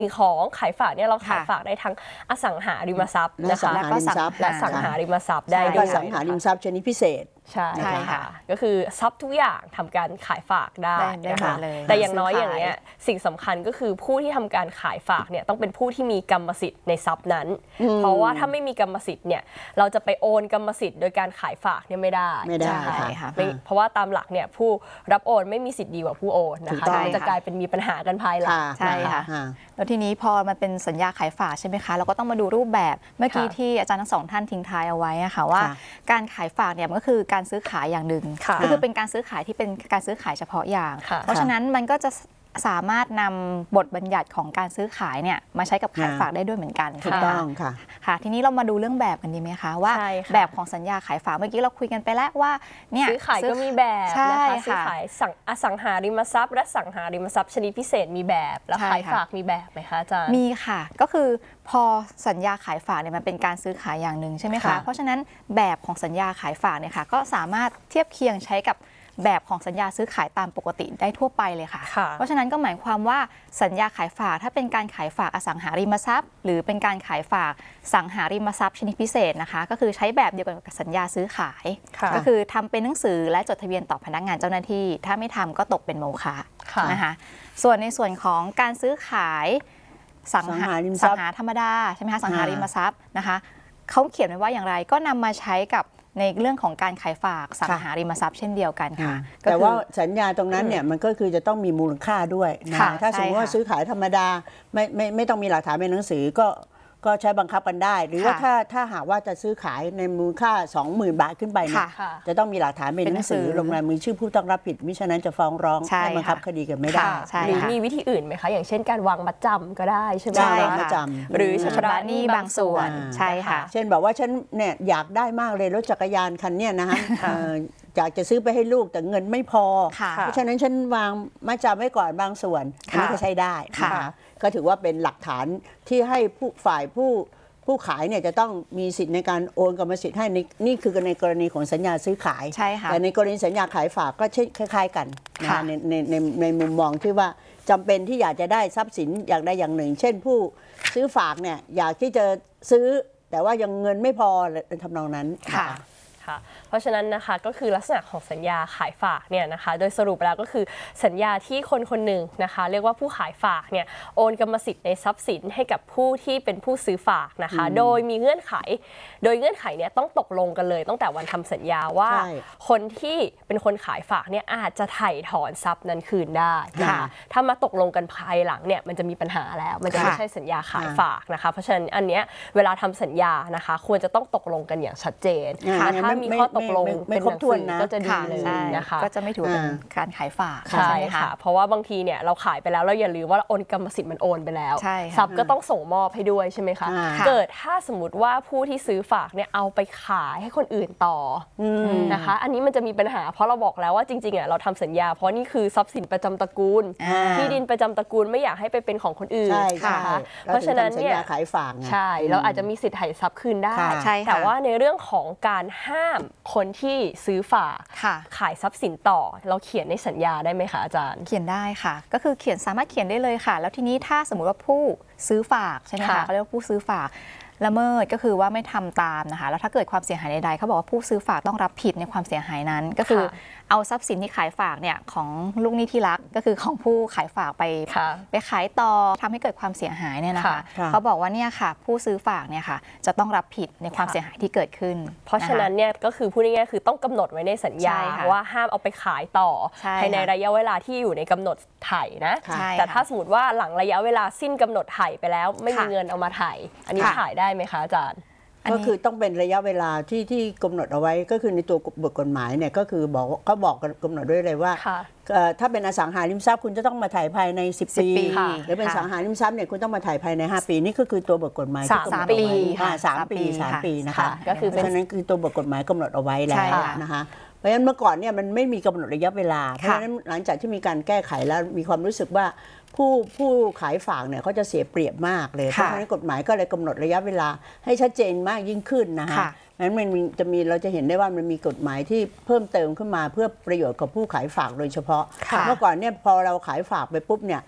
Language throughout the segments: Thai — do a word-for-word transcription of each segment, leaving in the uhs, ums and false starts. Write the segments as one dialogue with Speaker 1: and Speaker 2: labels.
Speaker 1: ของขายฝากเนี่ยเราขายฝากได้ทั้งอสังหาริมทรัพย์นะคะและก็สังหาริมทรัพย์ได้ด้วย
Speaker 2: สังหาริมทรัพย์ชนิดพิเศษ
Speaker 1: ใช่ค่ะก็คือทรัพย์ทุกอย่างทำการขายฝากได้นะคะแต่อย่างน้อยอย่างเงี้ยสิ่งสำคัญก็คือผู้ที่ทำการขายฝากเนี่ยต้องเป็นผู้ที่มีกรรมสิทธิ์ในทรัพย์นั้นเพราะว่าถ้าไม่มีกรรมสิทธิ์เนี่ยเราจะไปโอนกรรมสิทธิ์โดยการขายฝากเนี่ยไม่ได้
Speaker 2: ไม่ได้ค่ะ
Speaker 1: เพราะว่าตามหลักเนี่ยผู้รับโอนไม่มีสิทธิ์ดีกว่าผู้โอนนะคะมันจะกลายเป็นมีปัญหากันภายหลัง
Speaker 3: ใช่ค่ะแล้วทีนี้พอมันเป็นสัญญาขายฝากใช่ไหมคะเราก็ต้องมาดูรูปแบบเมื่อกี้ที่อาจารย์ทั้งสองท่านทิ้งท้ายเอาไว้ค่ะว่าการขายฝากเนี่ยมันก็คือการซื้อขายอย่างหนึ่งก็คือเป็นการซื้อขายที่เป็นการซื้อขายเฉพาะอย่างเพราะฉะนั้นมันก็จะสามารถนำบทบัญญัติของการซื้อขายเนี่ยมาใช้กับขายฝากได้ด้วยเหมือนกัน
Speaker 2: ถูกต้องค่ะ
Speaker 3: ค่ะทีนี้เรามาดูเรื่องแบบกันดีไหมคะว่าแบบของสัญญาขายฝากเมื่อกี้เราคุยกันไปแล้วว่าเนี่ย
Speaker 1: ซื้อขายก็มีแบบนะคะซื้อขายอสังหาริมทรัพย์และสังหาริมทรัพย์ชนิดพิเศษมีแบบแล้วขายฝากมีแบบไหมคะอาจารย์
Speaker 3: มีค่ะก็คือพอสัญญาขายฝากเนี่ยมันเป็นการซื้อขายอย่างหนึ่งใช่ไหมคะเพราะฉะนั้นแบบของสัญญาขายฝากเนี่ยค่ะก็สามารถเทียบเคียงใช้กับแบบของสัญญาซื้อขายตามปกติได้ทั่วไปเลยค่ะเพราะฉะนั้นก็หมายความว่าสัญญาขายฝากถ้าเป็นการขายฝากอสังหาริมทรัพย์หรือเป็นการขายฝากสังหาริมทรัพย์ชนิดพิเศษนะคะก็คือใช้แบบเดียวกันกับสัญญาซื้อขายก็คือทำเป็นหนังสือและจดทะเบียนต่อพนักงานเจ้าหน้าที่ถ้าไม่ทำก็ตกเป็นโมฆะนะคะส่วนในส่วนของการซื้อขายสังหาสังหาธรรมดาใช่ไหมคะสังหาริมทรัพย์นะคะเขาเขียนไว้ว่าอย่างไรก็นำมาใช้กับในเรื่องของการขายฝากสังหาริมทรัพย์เช่นเดียวกันค่ะ
Speaker 2: แต่ว่าสัญญาตรงนั้นเนี่ยมันก็คือจะต้องมีมูลค่าด้วยนะถ้าสมมติว่าซื้อขายธรรมดาไม่ไม่ไม่ต้องมีหลักฐานเป็นหนังสือก็ก็ใช้บังคับกันได้หรือว่าถ้าถ้าหากว่าจะซื้อขายในมูลค่า สองหมื่น บาทขึ้นไปเนี่ยจะต้องมีหลักฐานเป็นหนังสือลงลายมือชื่อผู้ต้องรับผิดมิฉะนั้นจะฟ้องร้องให้บังคับคดีกันไม่ได้
Speaker 1: หรือมีวิธีอื่นไหมคะอย่างเช่นการวางมัดจำก็ได้ใช่ไหม
Speaker 2: วางมัดจ
Speaker 1: ำหรือชำระหนี้บางส่วน
Speaker 3: ใช่ค่ะ
Speaker 2: เช่นบอกว่าฉันเนี่ยอยากได้มากเลยรถจักรยานคันนี้นะฮะอยากจะซื้อไปให้ลูกแต่เงินไม่พอเพราะฉะนั้นฉันวางมัดจำไว้ก่อนบางส่วนอันนี้ก็ใช้ได้นะคะก็ถือว่าเป็นหลักฐานที่ให้ผู้ฝ่ายผู้ผู้ขายเนี่ยจะต้องมีสิทธิ์ในการโอนกรรมสิทธิ์ให้นี่คือในกรณีของสัญญาซื้อขายแต่ในกรณีสัญญาขายฝากก็คล้ายๆกันนะในในในในมุมมองที่ว่าจำเป็นที่อยากจะได้ทรัพย์สินอย่างใดอย่างหนึ่งเช่นผู้ซื้อฝากเนี่ยอยากที่จะซื้อแต่ว่ายังเงินไม่พอทำนองนั้น
Speaker 1: ค่ะเพราะฉะนั้นนะคะก็คือลักษณะของสัญญาขายฝากเนี่ยนะคะโดยสรุปแล้วก็คือสัญญาที่คนคนหนึ่งนะคะเรียกว่าผู้ขายฝากเนี่ยโอนกรรมสิทธิ์ในทรัพย์สินให้กับผู้ที่เป็นผู้ซื้อฝากนะคะโดยมีเงื่อนไขโดยเงื่อนไขเนี่ยต้องตกลงกันเลยตั้งแต่วันทำสัญญาว่าคนที่เป็นคนขายฝากเนี่ยอาจจะไถ่ถอนทรัพย์นั้นคืนได้นะคะถ้ามาตกลงกันภายหลังเนี่ยมันจะมีปัญหาแล้วมันจะไม่ใช่สัญญาขายฝากนะคะเพราะฉะนั้นอันเนี้ยเวลาทำสัญญานะคะควรจะต้องตกลงกันอย่างชัดเจนถ้ามีข้อตกลง
Speaker 2: ไม่ครบถ้วนนะ
Speaker 1: ก็จะดีเลยนะคะ
Speaker 3: ก็จะไม่ถือเป็นการขายฝาก
Speaker 1: ใช่ค่ะเพราะว่าบางทีเนี่ยเราขายไปแล้วเราอย่าลืมว่าโอนกรรมสิทธิ์มันโอนไปแล้วทรัพย์ก็ต้องส่งมอบให้ด้วยใช่ไหมคะเกิดถ้าสมมติว่าผู้ที่ซื้อฝากเนี่ยเอาไปขายให้คนอื่นต่อนะคะอันนี้มันจะมีปัญหาเพราะเราบอกแล้วว่าจริงๆอ่ะเราทำสัญญาเพราะนี่คือทรัพย์สินประจำตระกูลที่ดินประจำตระกูลไม่อยากให้ไปเป็นของคนอื่นนะคะเพราะฉะนั้นเนี่ย
Speaker 2: ขายฝาก
Speaker 1: ใช่เราอาจจะมีสิทธิ์ไถ่ทรัพย์คืนได้แต่ว่าในเรื่องของการห้ามคนที่ซื้อฝากขายทรัพย์สินต่อเราเขียนในสัญญาได้ไหมคะอาจารย์
Speaker 3: เขียนได้ค่ะก็คือเขียนสามารถเขียนได้เลยค่ะแล้วทีนี้ถ้าสมมุติว่าผู้ซื้อฝากใช่ไหมคะเขาเรียกว่าผู้ซื้อฝากละเมิดก็คือว่าไม่ทำตามนะคะแล้วถ้าเกิดความเสียหายใดๆเขาบอกว่าผู้ซื้อฝากต้องรับผิดในความเสียหายนั้นก็คือเอาทรัพย์สินที่ขายฝากเนี่ยของลูกหนี้ที่รักก็คือของผู้ขายฝากไปไปขายต่อทำให้เกิดความเสียหายเนี่ยนะคะเขาบอกว่าเนี่ยค่ะผู้ซื้อฝากเนี่ยค่ะจะต้องรับผิดในความเสียหายที่เกิดขึ้น
Speaker 1: เพราะฉะนั้นเนี่ยก็คือพูดง่ายๆคือต้องกำหนดไว้ในสัญญาว่าห้ามเอาไปขายต่อภายในระยะเวลาที่อยู่ในกำหนดไถ่นะแต่ถ้าสมมติว่าหลังระยะเวลาสิ้นกำหนดไถ่ไปแล้วไม่มีเงินเอามาไถ่อันนี้ขายได้ไหมคะอาจารย์
Speaker 2: ก็คือต้องเป็นระยะเวลาที่ที่กำหนดเอาไว้ก็คือในตัวบทกฎหมายเนี่ยก็คือบอกเขาบอกกำหนดด้วยเลยว่าถ้าเป็นอสังหาริมทรัพย์คุณจะต้องมาถ่ายภายในสิบปีหรือเป็นสังหาริมทรัพย์เนี่ยคุณต้องมาถ่ายภายในห้าปีนี่ก็คือตัวบทกฎหมาย
Speaker 1: สามปี
Speaker 2: สามปีสามปีนะคะก็คือเพราะฉะนั้นคือตัวบทกฎหมายกำหนดเอาไว้แล้วนะคะเพราะฉะนั้นเมื่อก่อนเนี่ยมันไม่มีกำหนดระยะเวลาเพราะฉะนั้นหลังจากที่มีการแก้ไขแล้วมีความรู้สึกว่าผู้ผู้ขายฝากเนี่ยเขาจะเสียเปรียบมากเลยเพราะฉะนั้นกฎหมายก็เลยกำหนดระยะเวลาให้ชัดเจนมากยิ่งขึ้นนะคะนั้นมันจะมีเราจะเห็นได้ว่ามันมีกฎหมายที่เพิ่มเติมขึ้นมาเพื่อประโยชน์กับผู้ขายฝากโดยเฉพาะเมื่อก่อนเนี่ยพอเราขายฝากไปปุ๊บเนี่ย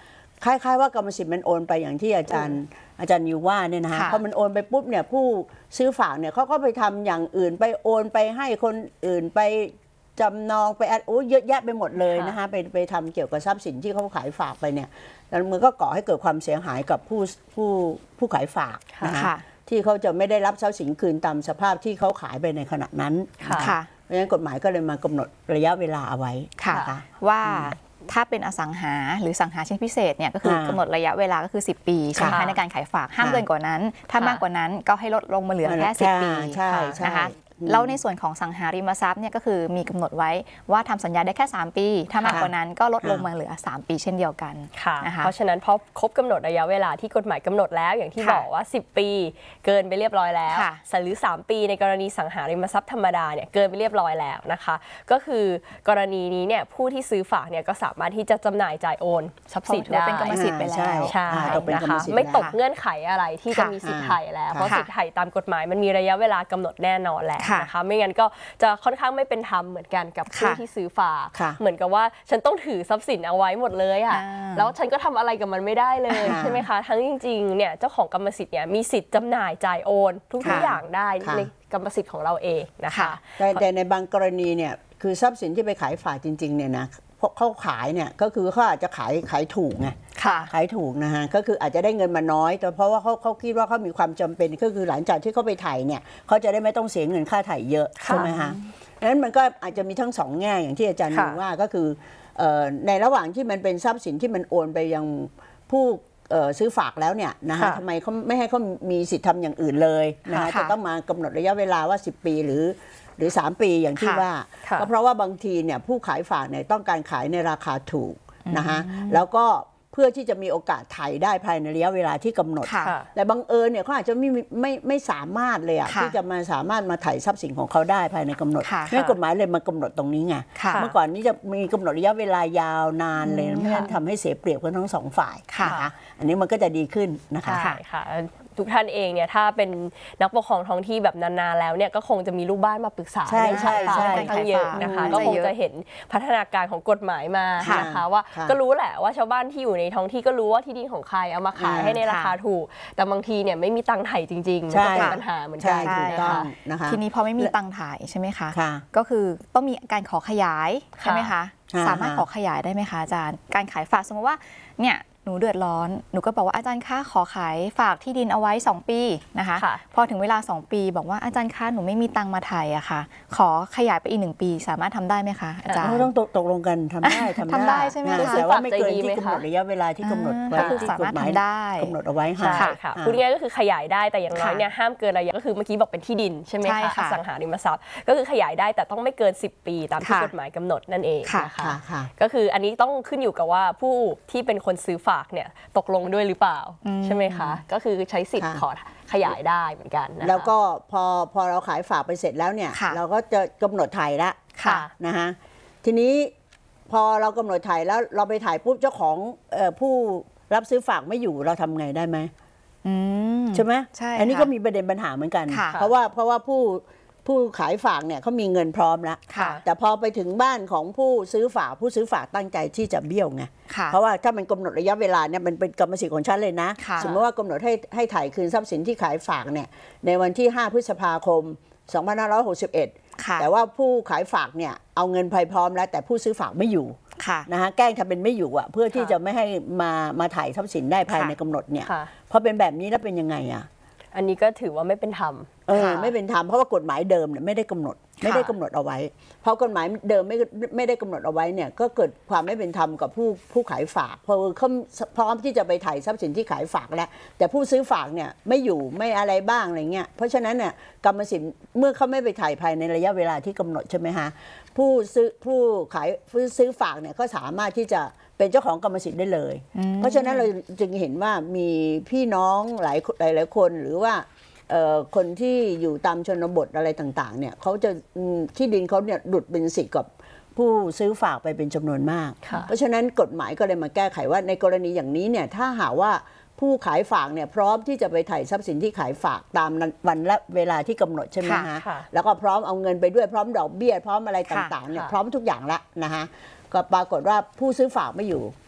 Speaker 2: คล้ายๆว่ากรรมสิทธิ์มันโอนไปอย่างที่อาจารย์อาจารย์นิวว่าเนี่ยนะคะพอมันโอนไปปุ๊บเนี่ยผู้ซื้อฝากเนี่ยเขาก็ไปทำอย่างอื่นไปโอนไปให้คนอื่นไปจำนองไปโอ้เยอะแยะไปหมดเลยนะคะไปไปทำเกี่ยวกับทรัพย์สินที่เขาขายฝากไปเนี่ยแล้วมันก็ก่อให้เกิดความเสียหายกับผู้ผู้ผู้ขายฝากนะคะที่เขาจะไม่ได้รับทรัพย์สินคืนตามสภาพที่เขาขายไปในขณะนั้นค่ะเพราะฉะนั้นกฎหมายก็เลยมากำหนดระยะเวลาเอาไว้ค่ะ
Speaker 3: ว่าถ้าเป็นอสังหาหรือสังหาชิ้นพิเศษเนี่ยก็คือกำหนดระยะเวลาก็คือสิบปีใช่ไหมคะในการขายฝากห้ามเกินกว่านั้นถ้ามากกว่านั้นก็ให้ลดลงมาเหลือแค่สิบปีนะคะแล้วในส่วนของสังหาริมทรัพย์เนี่ยก็คือมีกำหนดไว้ว่าทำสัญญาได้แค่สามปีถ้ามากกว่านั้นก็ลดลงมาเหลือสามปีเช่นเดียวกัน
Speaker 1: นะคะเพราะฉะนั้นพอครบกำหนดระยะเวลาที่กฎหมายกำหนดแล้วอย่างที่บอกว่าสิบปีเกินไปเรียบร้อยแล้วหรือสามปีในกรณีสังหาริมทรัพย์ธรรมดาเนี่ยเกินไปเรียบร้อยแล้วนะคะก็คือกรณีนี้เนี่ยผู้ที่ซื้อฝากเนี่ยก็สามารถที่จะจำหน่ายจ่ายโอนทรัพย์สินได้
Speaker 3: เป็นกรรมสิทธิ์ไปแล้ว
Speaker 1: ใช่นะคะไม่ตกเงื่อนไขอะไรที่จะมีสิทธิ์ไถ่แล้วเพราะสิทธิ์ไถ่ตามกฎหมายมันมีระยะเวลากำหนดแน่นอนแล้วนะคะไม่งั้นก็จะค่อนข้างไม่เป็นธรรมเหมือนกันกับผู้ที่ซื้อฝากเหมือนกับว่าฉันต้องถือทรัพย์สินเอาไว้หมดเลยอ่ะแล้วฉันก็ทำอะไรกับมันไม่ได้เลยใช่ไหมคะทั้งจริงๆเนี่ยเจ้าของกรรมสิทธิ์เนี่ยมีสิทธิ์จำหน่ายจ่ายโอนทุกๆอย่างได้ในกรรมสิทธิ์ของเราเองนะคะ
Speaker 2: แต่ในบางกรณีเนี่ยคือทรัพย์สินที่ไปขายฝากจริงๆเนี่ยนะเขาขายเนี่ยก็คือเขาอาจจะขายขายถูกไงขายถูกนะฮะก็คืออาจจะได้เงินมาน้อยแต่เพราะว่าเขาเขาคิดว่าเขามีความจำเป็นก็คือหลังจากที่เขาไปไถ่เนี่ยเขาจะได้ไม่ต้องเสียเงินค่าไถ่เยอะใช่ไหมฮะดังนั้นมันก็อาจจะมีทั้งสองแง่อย่างที่อาจารย์บอกว่าก็คือในระหว่างที่มันเป็นทรัพย์สินที่มันโอนไปยังผู้ซื้อฝากแล้วเนี่ยนะคะทำไมเขาไม่ให้เขามีสิทธิ์ทำอย่างอื่นเลยนะคะจะต้องมากำหนดระยะเวลาว่าสิบปีหรือหรือสามปีอย่างที่ว่าก็เพราะว่าบางทีเนี่ยผู้ขายฝากเนี่ยต้องการขายในราคาถูกนะคะแล้วก็เพื่อที่จะมีโอกาสไถ่ได้ภายในระยะเวลาที่กำหนดแต่บังเอิญเนี่ยเขาอาจจะไม่ไม่ไม่สามารถเลยอะที่จะมาสามารถมาไถ่ทรัพย์สินของเขาได้ภายในกำหนดนั่นกฎหมายเลยมากำหนดตรงนี้ไงเมื่อก่อนนี้จะมีกำหนดระยะเวลายาวนานเลยไม่งั้นทำให้เสียเปรียบกันทั้งสองฝ่ายนะคะอันนี้มันก็จะดีขึ้นนะคะ
Speaker 1: ใช่ค่ะทุกท่านเองเนี่ยถ้าเป็นนักปกครองท้องที่แบบนานๆแล้วเนี่ยก็คงจะมีลูกบ้านมาปรึกษา
Speaker 2: ใช่ใช่ใช่
Speaker 1: ค่อนข้างเยอะนะคะก็คงจะเห็นพัฒนาการของกฎหมายมานะคะว่าก็รู้แหละว่าชาวบ้านที่อยู่ในท้องที่ก็รู้ว่าที่ดินของใครเอามาขายให้ในราคาถูกแต่บางทีเนี่ยไม่มีตังค์ไถ่จริงๆมันก็เป็นปัญหาเหมือนกัน
Speaker 3: นะคะทีนี้พอไม่มีตังค์ถ่ายใช่ไหมคะก็คือต้องมีการขอขยายใช่ไหมคะสามารถขอขยายได้ไหมคะอาจารย์การขายฝากสมมติว่าเนี่ยหนูเดือดร้อนหนูก็บอกว่าอาจารย์คะขอขายฝากที่ดินเอาไว้สองปีนะคะพอถึงเวลาสองปีบอกว่าอาจารย์คะหนูไม่มีตังมาไถ่อะค่ะขอขยายไปอีกหนึ่งปีสามารถทำได้ไหมคะอาจารย์
Speaker 2: ต้องตกลงกันทำได้
Speaker 3: ทำได้ใช่ไหม
Speaker 2: แต่ว่าไม่เกินที่กำหนดระยะเวลาที่กำหนดไว้ที่กฎหมายกำหนดเอาไว้
Speaker 1: ค่ะค่ะพูดง่ายก็คือขยายได้แต่อย่างน้อยเนี่ยห้ามเกินระยะก็คือเมื่อกี้บอกเป็นที่ดินใช่ไหมคะอสังหาริมทรัพย์ก็คือขยายได้แต่ต้องไม่เกินสิบปีตามที่กฎหมายกำหนดนั่นเองนะคะก็คืออันนี้ต้องขึ้นอยู่กับว่าผู้ที่เป็นคนซื้อฝากเนี่ยตกลงด้วยหรือเปล่าใช่ไหมคะก็คือใช้สิทธิ์ขอขยายได้เหมือนกันนะคะ
Speaker 2: แล้วก็พอพอเราขายฝากไปเสร็จแล้วเนี่ยเราก็จะกำหนดไถ่ละนะฮะทีนี้พอเรากำหนดไถ่แล้วเราไปถ่ายปุ๊บเจ้าของผู้รับซื้อฝากไม่อยู่เราทำไงได้ไหมใช่ไหมใช่อันนี้ก็มีประเด็นปัญหาเหมือนกันเพราะว่าเพราะว่าผู้ผู้ขายฝากเนี่ยเขามีเงินพร้อมแล้วแต่พอไปถึงบ้านของผู้ซื้อฝากผู้ซื้อฝากตั้งใจที่จะเบี้ยวไงเพราะว่าถ้ามันกำหนดระยะเวลาเนี่ยมันเป็นกรรมสิทธิ์ของฉันเลยนะสมมติว่ากำหนดให้ให้ถ่ายคืนทรัพย์สินที่ขายฝากเนี่ยในวันที่ห้าพฤษภาคมสองพันห้าร้อยหกสิบเอ็ดแต่ว่าผู้ขายฝากเนี่ยเอาเงินภายพร้อมแล้วแต่ผู้ซื้อฝากไม่อยู่นะฮะแกล้งทำเป็นไม่อยู่อ่ะเพื่อที่จะไม่ให้มามาถ่ายทรัพย์สินได้ภายในกำหนดเนี่ยพอเป็นแบบนี้แล้วเป็นยังไงอ่ะ
Speaker 1: อันนี้ก็ถือว่าไม่เป็นธรรม
Speaker 2: เออไม่เป็นธรรมเพราะว่ากฎหมายเดิมเนี่ยไม่ได้กำหนดไม่ได้กำหนดเอาไว้เพราะกฎหมายเดิมไม่ไม่ได้กำหนดเอาไว้เนี่ยก็เกิดความไม่เป็นธรรมกับผู้ผู้ขายฝากพอเขาพร้อมที่จะไปถ่ายทรัพย์สินที่ขายฝากแล้วแต่ผู้ซื้อฝากเนี่ยไม่อยู่ไม่อะไรบ้างอะไรเงี้ยเพราะฉะนั้นเนี่ยกรรมสิทธิ์เมื่อเขาไม่ไปถ่ายภายในระยะเวลาที่กำหนดใช่ไหมฮะผู้ซื้อผู้ขายผู้ซื้อฝากเนี่ยก็สามารถที่จะเป็นเจ้าของกรรมสิทธิ์ได้เลยเพราะฉะนั้นเราจึงเห็นว่ามีพี่น้องหลายหลายหลายคนหรือว่าคนที่อยู่ตามชนบทอะไรต่างๆเนี่ยเขาจะที่ดินเขาเนี่ยดุดเป็นสิทธิ์กับผู้ซื้อฝากไปเป็นจำนวนมากเพราะฉะนั้นกฎหมายก็เลยมาแก้ไขว่าในกรณีอย่างนี้เนี่ยถ้าหากว่าผู้ขายฝากเนี่ยพร้อมที่จะไปไถ่ทรัพย์สินที่ขายฝากตามวันและเวลาที่กำหนดใช่ไหมฮะแล้วก็พร้อมเอาเงินไปด้วยพร้อมดอกเบี้ยพร้อมอะไรต่างๆเนี่ยพร้อมทุกอย่างละนะฮะก็ปรากฏว่าผู้ซื้อฝากไม่อยู่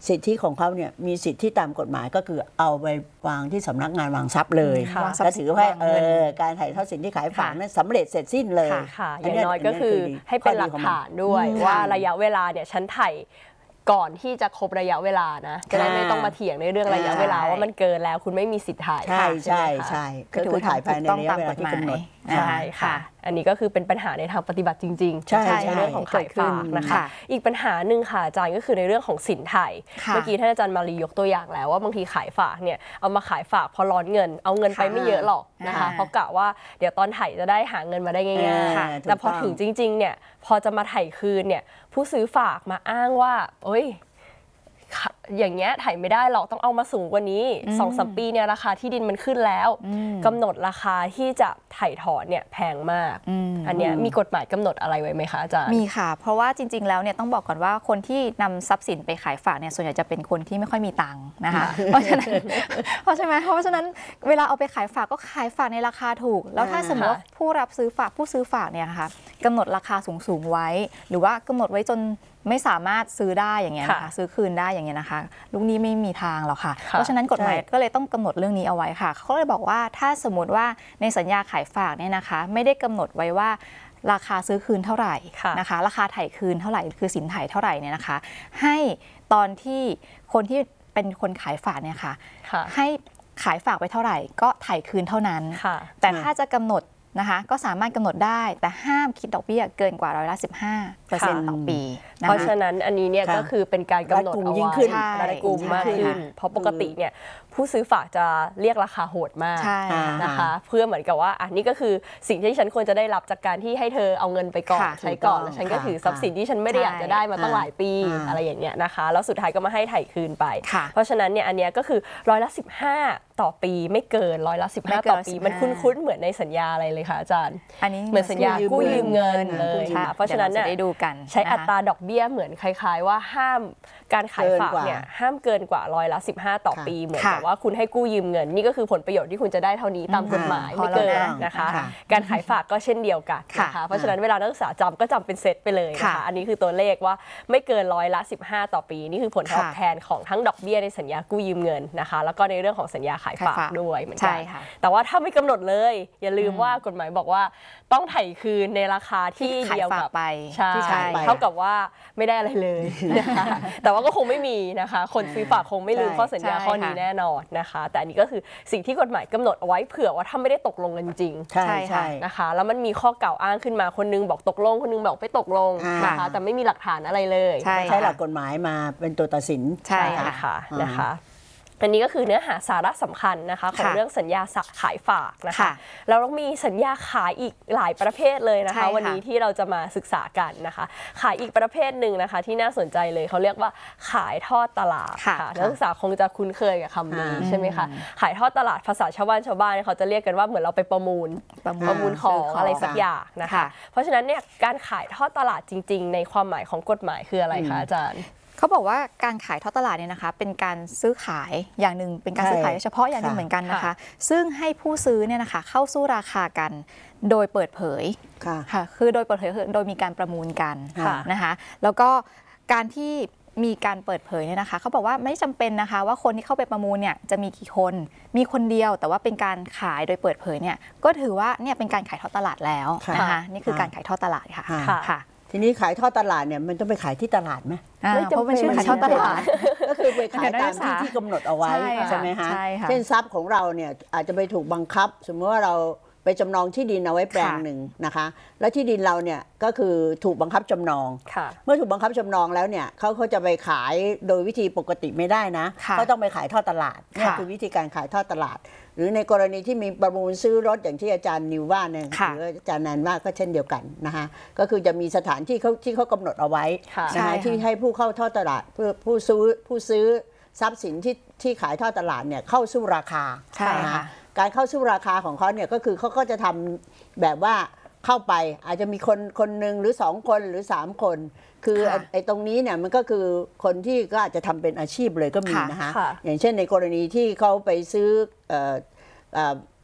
Speaker 2: สิทธิของเขาเนี่ยมีสิทธิตามกฎหมายก็คือเอาไปวางที่สำนักงานวางทรัพย์เลยและถือว่าเออการถ่ายทอดสินที่ขายฝากนั้นสำเร็จเสร็จสิ้นเลย
Speaker 1: ค่ะอย่างน้อยก็คือให้เป็นหลักฐานด้วยว่าระยะเวลาเนี่ยฉันถ่ายก่อนที่จะครบระยะเวลานะจะได้ไม่ต้องมาเถียงในเรื่องระยะเวลาว่ามันเกินแล้วคุณไม่มีสิทธิ์ถ่าย
Speaker 2: ใช่ใช่ใช่ก็คือถ่ายภายในระยะเวลาที่กำหนด
Speaker 1: ใช่ค่ะอันนี้ก็คือเป็นปัญหาในทางปฏิบัติจริงๆใช่ในเรื่องของขายฝากนะคะอีกปัญหาหนึ่งค่ะอาจารย์ก็คือในเรื่องของสินไทยเมื่อกี้ท่านอาจารย์มารียกตัวอย่างแล้วว่าบางทีขายฝากเนี่ยเอามาขายฝากพอร้อนเงินเอาเงินไปไม่เยอะหรอกนะคะเพราะกะว่าเดี๋ยวตอนถ่ายจะได้หาเงินมาได้ง่ายๆแต่พอถึงจริงๆเนี่ยพอจะมาถ่ายคืนเนี่ยผู้ซื้อฝากมาอ้างว่าโอ๊ยอย่างเงี้ยถ่ายไม่ได้หรอกต้องเอามาสูงกว่านี้สองสามปีเนี่ยราคาที่ดินมันขึ้นแล้วกำหนดราคาที่จะถ่ายถอนเนี่ยแพงมากอันเนี้ยมีกฎหมายกำหนดอะไรไว้ไหมคะอาจารย์
Speaker 3: มีค่ะเพราะว่าจริงๆแล้วเนี่ยต้องบอกก่อนว่าคนที่นำทรัพย์สินไปขายฝากเนี่ยส่วนใหญ่จะเป็นคนที่ไม่ค่อยมีตังค์นะคะเพราะฉะนั้นเพราะฉะนั้นเพราะฉะนั้นเวลาเอาไปขายฝากก็ขายฝากในราคาถูกแล้วถ้าสมมติว่าผู้รับซื้อฝากผู้ซื้อฝากเนี่ยค่ะกำหนดราคาสูงๆไว้หรือว่ากำหนดไว้จนไม่สามารถซื้อได้อย่างเงี้ยนะคะซื้อคืนได้อย่างเงี้ยนะคะลูกหนี้ไม่มีทางหรอกค่ะเพราะฉะนั้นกฎหมายก็เลยต้องกำหนดเรื่องนี้เอาไว้ค่ะเขาเลยบอกว่าถ้าสมมติว่าในสัญญาขายฝากเนี่ยนะคะไม่ได้กำหนดไว้ว่าราคาซื้อคืนเท่าไหร่นะคะราคาถ่ายคืนเท่าไหร่คือสินถ่ายเท่าไหร่เนี่ยนะคะให้ตอนที่คนที่เป็นคนขายฝากเนี่ยค่ะให้ขายฝากไปเท่าไหร่ก็ถ่ายคืนเท่านั้นแต่ถ้าจะกำหนดนะคะก็สามารถกำหนดได้แต่ห้ามคิดดอกเบี้ยเกินกว่าร้อยละสิบห้าเปอร์เซ็นต์ต่อปี
Speaker 1: เพราะฉะนั้นอันนี้เนี่ยก็คือเป็นการกำหนดเอาไว้รัดกุมมากขึ้นเพราะปกติเนี่ยผู้ซื้อฝากจะเรียกราคาโหดมากนะคะเพื่อเหมือนกับว่าอันนี้ก็คือสิ่งที่ฉันควรจะได้รับจากการที่ให้เธอเอาเงินไปก่อนใช้ก่อนแล้วฉันก็ถือทรัพย์สินที่ฉันไม่ได้อยากจะได้มาตั้งหลายปีอะไรอย่างเงี้ยนะคะแล้วสุดท้ายก็มาให้ไถ่คืนไปเพราะฉะนั้นเนี่ยอันนี้ก็คือร้อยละสิบห้าต่อปีไม่เกินร้อยละสิบห้าต่อปีมันคุ้นๆเหมือนในสัญญาอะไรเลยค่ะอาจารย์
Speaker 3: อันนี้
Speaker 1: เหมือนสัญญากู้ยืมเงินเลยค่ะเพราะฉะนั้นเนี่ยใช้อัตราดอกเบี้ยเหมือนคล้ายๆว่าห้ามการขายฝากเนี่ยห้ามเกินกว่าร้อยละสิบห้าต่อปีเหมือนกับว่าคุณให้กู้ยืมเงินนี่ก็คือผลประโยชน์ที่คุณจะได้เท่านี้ตามกฎหมายไม่เกินนะคะการขายฝากก็เช่นเดียวกันนะคะเพราะฉะนั้นเวลานักศึกษาจำก็จำเป็นเซตไปเลยนะคะอันนี้คือตัวเลขว่าไม่เกินร้อยละสิบห้าต่อปีนี่คือผลตอบแทนของทั้งดอกเบี้ยในสัญญากู้ยืมเงินนะคะแล้วก็ในเรื่องของสัญญาขายฝากด้วยเหมือนกันแต่ว่าถ้าไม่กำหนดเลยอย่าลืมว่ากฎหมายบอกว่าต้องไถ่คืนในราคาที่เดียวกับใช่เท่ากับว่าไม่ได้อะไรเลยนะคะแต่ว่าก็คงไม่มีนะคะคนซื้อฝากคงไม่ลืมข้อสัญญาข้อนี้แน่นอนนะคะแต่อันนี้ก็คือสิ่งที่กฎหมายกำหนดเอาไว้เผื่อว่าถ้าไม่ได้ตกลงกันจริง
Speaker 2: ใช่ใช่
Speaker 1: นะคะแล้วมันมีข้อกล่าวอ้างขึ้นมาคนนึงบอกตกลงคนนึงบอกไม่ตกลงนะคะแต่ไม่มีหลักฐานอะไรเลย
Speaker 2: ใช้หลักกฎหมายมาเป็นตัวตัดสิน
Speaker 1: ใช่ค่ะนะคะอันนี้ก็คือเนื้อหาสาระสำคัญนะคะของเรื่องสัญญาขายฝากนะคะแล้วเรามีสัญญาขายอีกหลายประเภทเลยนะคะวันนี้ที่เราจะมาศึกษากันนะคะขายอีกประเภทหนึ่งนะคะที่น่าสนใจเลยเขาเรียกว่าขายทอดตลาดค่ะนักศึกษาคงจะคุ้นเคยกับคำนี้ใช่ไหมคะขายทอดตลาดภาษาชาวบ้านชาวบ้านเขาจะเรียกกันว่าเหมือนเราไปประมูลประมูลของอะไรสักอย่างนะคะเพราะฉะนั้นเนี่ยการขายทอดตลาดจริงๆในความหมายของกฎหมายคืออะไรคะอาจารย์
Speaker 3: เขาบอกว่าการขายทอดตลาดเนี่ยนะคะเป็นการซื้อขายอย่างหนึ่งเป็นการซื้อขายเฉพาะอย่างหนึ่งเหมือนกันนะคะซึ่งให้ผู้ซื้อเนี่ยนะคะเข้าสู้ราคากันโดยเปิดเผยค่ะคือโดยเปิดเผยโดยมีการประมูลกันนะคะแล้วก็การที่มีการเปิดเผยเนี่ยนะคะเขาบอกว่าไม่จำเป็นนะคะว่าคนที่เข้าไปประมูลเนี่ยจะมีกี่คนมีคนเดียวแต่ว่าเป็นการขายโดยเปิดเผยเนี่ยก็ถือว่าเนี่ยเป็นการขายทอดตลาดแล้วนะคะนี่คือการขายทอดตลาดค่ะค่ะ
Speaker 2: ทีนี้ขายทอดตลาดเนี่ยมันต้องไปขายที่ตลาดไหม
Speaker 3: ไม่จำเป็นชื่อขายทอดตลาด
Speaker 2: ก็คือไปขายตามที่ที่กำหนดเอาไว้ใช่ไหมฮะเช่นทรัพย์ของเราเนี่ยอาจจะไปถูกบังคับสมมติว่าเราไปจำนองที่ดินเอาไว้แปลงหนึ่งนะคะแล้วที่ดินเราเนี่ยก็คือถูกบังคับจำนองเมื่อถูกบังคับจำนองแล้วเนี่ยเขาเขาจะไปขายโดยวิธีปกติไม่ได้นะเขาต้องไปขายทอดตลาดนี่คือวิธีการขายทอดตลาดหรือในกรณีที่มีประมูลซื้อรถอย่างที่อาจารย์นิวว่าเนี่ยหรืออาจารย์แนนว่าก็เช่นเดียวกันนะคะก็คือจะมีสถานที่เขาที่เขากำหนดเอาไว้นะคะที่ให้ผู้เข้าทอดตลาดเพื่อผู้ซื้อผู้ซื้อทรัพย์สินที่ที่ขายทอดตลาดเนี่ยเข้าสู่ราคานะคะการเข้าสู่ราคาของเขาเนี่ยก็คือเขาก็จะทำแบบว่าเข้าไปอาจจะมีคนคนหนึ่งหรือสองคนหรือสามคนคือไอ้ตรงนี้เนี่ยมันก็คือคนที่ก็อาจจะทำเป็นอาชีพเลยก็มีนะคะอย่างเช่นในกรณีที่เขาไปซื้อ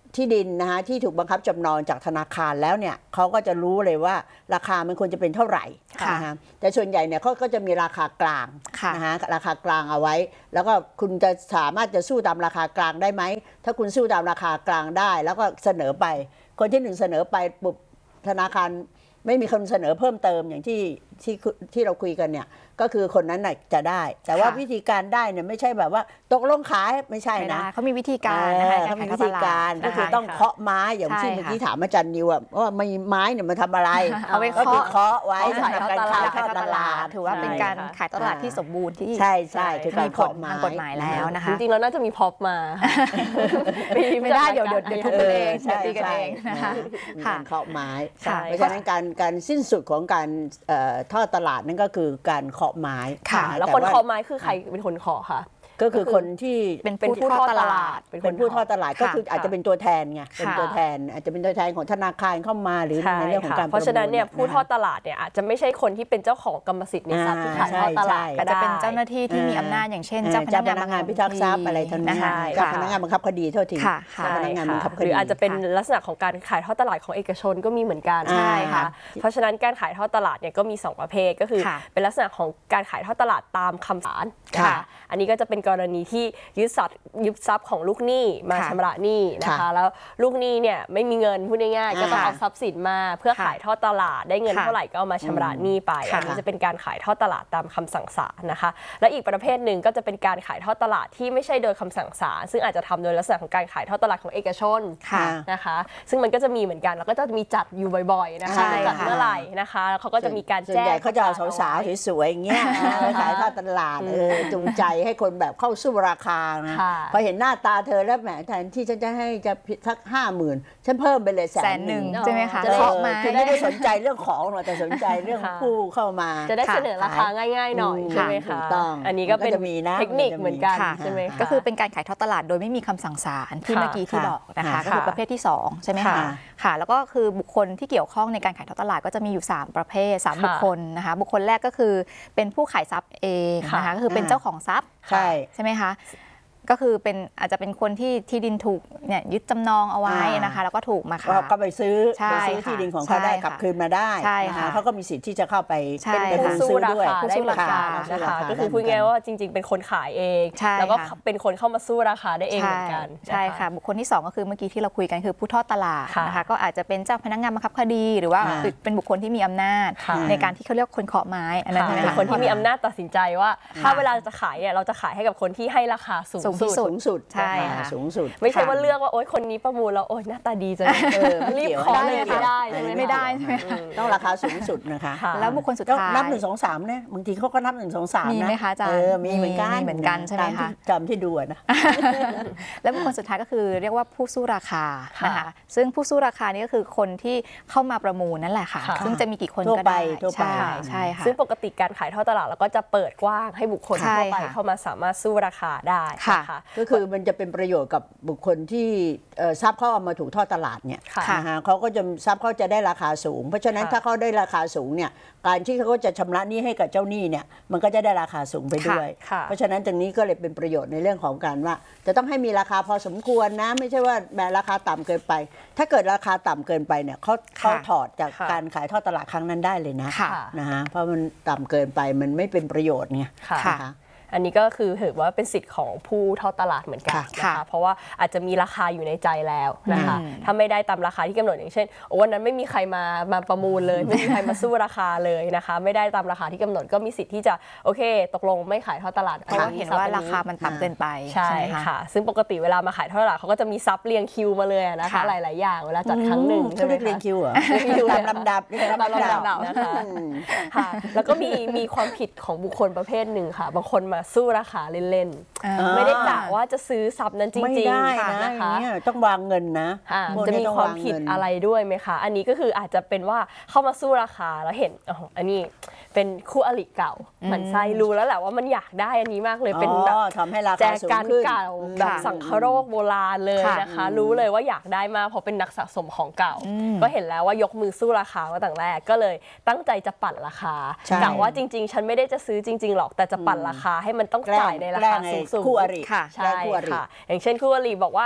Speaker 2: ที่ดินนะคะที่ถูกบังคับจำนองจากธนาคารแล้วเนี่ยเขาก็จะรู้เลยว่าราคามันควรจะเป็นเท่าไหร่นะคะแต่ส่วนใหญ่เนี่ยเขาก็จะมีราคากลางนะคะราคากลางเอาไว้ แล้วก็คุณจะสามารถจะสู้ตามราคากลางได้ไหมถ้าคุณสู้ตามราคากลางได้แล้วก็เสนอไปคนที่หนึ่งเสนอไปปุ๊บธนาคารไม่มีคนเสนอเพิ่มเติมอย่างที่ที่ที่เราคุยกันเนี่ยก็คือคนนั้นน่ะจะได้แต่ว่าวิธีการได้เนี่ยไม่ใช่แบบว่าตกลงขายไม่ใช่นะ
Speaker 3: เขามีวิธีการนะคะ
Speaker 2: เขามีวิธีการก็คือต้องเคาะไม้อย่างที่เมื่อกี้ถามอาจารย์นิวว่ามีไม้เนี่ยมาทำอะไร
Speaker 3: เอาไป
Speaker 2: เคาะไว้
Speaker 3: ขาย
Speaker 2: การขายทอดตลาด
Speaker 3: ถือว่าเป็นการขายตลาดที่สมบูรณ์ที่
Speaker 2: ใช่ใช่คือการ
Speaker 3: เคาะทางกฎหมายแล้วนะคะ
Speaker 1: จริงๆแล้วน่าจะมีพอปมา
Speaker 3: ไม่ได้เดี๋ยวเดี๋ยวเดี๋ยวทุบกันเองเดี๋ยวตีกันเองนะคะ
Speaker 2: เคาะไม้เพราะฉะนั้นการการสิ้นสุดของการทอดตลาดนั่นก็คือการเคาะไม้
Speaker 1: ค่ะแล้วคนเคาะไม้คือใครเป็นคนเคาะค่ะ
Speaker 2: ก็คือคนที่
Speaker 3: เป็นผู้ทอดตลาด
Speaker 2: เป็นผู้ทอดตลาดก็คืออาจจะเป็นตัวแทนไงเป็นตัวแทนอาจจะเป็นตัวแทนของธนาคารเข้ามาหรือในเรื่องของการ
Speaker 1: เพราะฉะนั้นเนี่ยผู้ทอดตลาดเนี่ยอาจจะไม่ใช่คนที่เป็นเจ้าของกรรมสิทธิ์ในทรัพย์ที่ขายทอดตลาด
Speaker 3: อาจจะเป็นเจ้าหน้าที่ที่มีอำนาจอย่างเช่นเจ้าพนักงาน
Speaker 2: พิทักษ์ทรัพย์อะไรทั้งนั้นเจ้าพนักงานบังคับคดีเท่าทีเจ้าพนักงานบังคับคดี
Speaker 1: หรืออาจจะเป็นลักษณะของการขายทอดตลาดของเอกชนก็มีเหมือนกันใช่ค่ะเพราะฉะนั้นการขายทอดตลาดเนี่ยก็มีสองประเภทก็คือเป็นลักษณะของการขายทอดตลาดตามคำศาลอันนี้ก็จะเป็นกรณีที่ยึดทรัพย์ยึดทรัพย์ของลูกหนี้มาชำระหนี้นะคะแล้วลูกหนี้เนี่ยไม่มีเงินพูดง่ายๆก็ต้องเอาทรัพย์สินมาเพื่อขายทอดตลาดได้เงินเท่าไหร่ก็เอามาชำระหนี้ไปอันนี้จะเป็นการขายทอดตลาดตามคำสั่งศาลนะคะและอีกประเภทหนึ่งก็จะเป็นการขายทอดตลาดที่ไม่ใช่โดยคำสั่งศาลซึ่งอาจจะทำโดยลักษณะของการขายทอดตลาดของเอกชนนะคะซึ่งมันก็จะมีเหมือนกันแล้วก็จะมีจัดอยู่บ่อยๆนะคะจัดเมื่อไหร่นะคะแล้วเขาก็จะมีการแจ้ง
Speaker 2: เขาจะเอาสาวๆสวยๆอย่างเงี้ยขายทอดตลาดเออจูงใจให้คนแบบเข้าสู้ราคานะพอเห็นหน้าตาเธอแล้วแหมแทนที่ฉันจะให้จะสักห้าหมื่นฉันเพิ่มไปเลยแสนหนึ่ง
Speaker 3: ใช่ไหมคะ
Speaker 2: จะเคาะมาคือไม่ได้สนใจเรื่องของหรอกแต่สนใจเรื่องผู้เข้ามา
Speaker 1: จะได้เสนอราคาง่ายๆหน่อยใช่ไหมคะอันนี้ก็เป็นเทคนิคเหมือนกันใช่ไหม
Speaker 3: ก็คือเป็นการขายทอดตลาดโดยไม่มีคำสั่งศาลที่เมื่อกี้ที่บอกนะคะก็คือประเภทที่สองใช่ไหมคะค่ะแล้วก็คือบุคคลที่เกี่ยวข้องในการขายทอดตลาดก็จะมีอยู่สามประเภทสามบุคคลนะคะบุคคลแรกก็คือเป็นผู้ขายทรัพย์เองนะคะก็คือเป็นเจ้าของทรัพย์
Speaker 2: ใช่
Speaker 3: ใช่ไหมคะก็คือเป็นอาจจะเป็นคนที่ที่ดินถูกเนี่ยยึดจำนองเอาไว้นะคะแล้วก็ถูกมาขาย
Speaker 2: ก็ไปซื้อไปซื้อที่ดินของเขาได้กลับคืนมาได้
Speaker 3: ใช่ค่ะ
Speaker 2: เขาก็มีสิทธิ์ที่จะเข้าไป
Speaker 1: เป็นผู้ซื้อด้วยได้เหมือนกันนะคะก็คือพูดง่ายว่าจริงๆเป็นคนขายเองแล้วก็เป็นคนเข้ามาสู้ราคาได้เองเหมือนกัน
Speaker 3: ใช่ค่ะบุคคลที่สองก็คือเมื่อกี้ที่เราคุยกันคือผู้ทอดตลาดนะคะก็อาจจะเป็นเจ้าพนักงานบังคับคดีหรือว่าเป็นบุคคลที่มีอำนาจในการที่เขาเรียกคนเคาะไม้อันนั้น
Speaker 1: เป็นคนที่มีอำนาจตัดสินใจว่าถ้าเวลาจะขายเนี่ยเราจะขายให้กับคนที่ให้ราคาสูง
Speaker 2: สุดใช่สูงสุด
Speaker 1: ไม่ใช่ว่าเลือกว่าโอ๊ยคนนี้ประมูลแล้วโอ๊ยหน้าตาดีจังรีบขอเลยไม่ได้
Speaker 3: ไม่ได้ใช่ไหม
Speaker 2: ต้องราคาสูงสุดนะคะ
Speaker 3: แล้วบุคคลสุดท้าย
Speaker 2: นับหนึ่งสองสามเนี่ยบางทีเขาก็นับหนึ่งสองสามนะ
Speaker 3: มีไหมคะอาจารย์
Speaker 2: เออมีเหมือนกัน
Speaker 3: เหมือนกันใช่ไหมคะ
Speaker 2: จำที่ดูนะ
Speaker 3: แล้วบุคคลสุดท้ายก็คือเรียกว่าผู้สู้ราคานะคะซึ่งผู้สู้ราคานี่ก็คือคนที่เข้ามาประมูลนั่นแหละค่ะซึ่งจะมีกี่คนก็ได้
Speaker 2: ใช่
Speaker 3: ใช่ค่ะ
Speaker 1: ซึ่งปกติการขายทอดตลาดเราก็จะเปิดกว้างให้บุคคลทั่วไปเข้ามาสามารถสู้ราคาได้
Speaker 2: ค่ะก็คือมันจะเป็นประโยชน์กับบุคคลที่ทรัพย์เขาเอามาถูกทอดตลาดเนี่ยนะคะเขาก็จะทรัพย์เขาจะได้ราคาสูงเพราะฉะนั้นถ้าเขาได้ราคาสูงเนี่ยการที่เขาจะชำระหนี้ให้กับเจ้าหนี้เนี่ยมันก็จะได้ราคาสูงไปด้วยเพราะฉะนั้นตรงนี้ก็เลยเป็นประโยชน์ในเรื่องของการว่าจะต้องให้มีราคาพอสมควรนะไม่ใช่ว่าแม้ราคาต่ำเกินไปถ้าเกิดราคาต่ำเกินไปเนี่ยเขาเขาถอดจากการขายทอดตลาดครั้งนั้นได้เลยนะนะฮะเพราะมันต่ำเกินไปมันไม่เป็นประโยชน์ไงนะคะ
Speaker 1: อันนี้ก็คือถือว่าเป็นสิทธิ์ของผู้ทอดตลาดเหมือนกันนะคะเพราะว่าอาจจะมีราคาอยู่ในใจแล้วนะคะถ้าไม่ได้ตามราคาที่กำหนดอย่างเช่นวันนั้นไม่มีใครมามาประมูลเลยไม่มีใครมาสู้ราคาเลยนะคะไม่ได้ตามราคาที่กำหนดก็มีสิทธิ์ที่จะโอเคตกลงไม่ขายทอดตลาด
Speaker 3: เพราะว่าเห็นว่าราคามันต่ำเกินไป
Speaker 1: ใช่ค่ะซึ่งปกติเวลามาขายทอดตลาดเขาก็จะมีซับเรียงคิวมาเลยนะคะหลายๆอย่างเวลาจัดครั้งหนึ่ง
Speaker 2: เขาเรียกเรียงคิวเหรอตามลำดับ
Speaker 1: ตามลำดับนะคะค่ะแล้วก็มีมีความผิดของบุคคลประเภทหนึ่งค่ะบางคนมาสู้ราคาเล่นๆไม่ได้กะว่าจะซื้อทรัพย์นั้นจริงๆไม่ได้
Speaker 2: นะคะต้องวางเงินนะ
Speaker 1: จะมีความผิดอะไรด้วยไหมคะอันนี้ก็คืออาจจะเป็นว่าเข้ามาสู้ราคาแล้วเห็นอ๋ออันนี้เป็นคู่อริเก่าเหมือนไส้รู้แล้วแหละว่ามันอยากได้อันนี้มากเลยเป็นแบบแจกันเก่าแบบสังคโรคโบราณเลยนะคะรู้เลยว่าอยากได้มากเพราะเป็นนักสะสมของเก่าก็เห็นแล้วว่ายกมือสู้ราคามาตั้งแรกก็เลยตั้งใจจะปั่นราคากะว่าจริงๆฉันไม่ได้จะซื้อจริงๆหรอกแต่จะปั่นราคาให้มันต้องจ่ายในราคาสูงๆ
Speaker 2: คู่อริ
Speaker 1: ใช่ค่ะอย่างเช่นคู่อริบอกว่า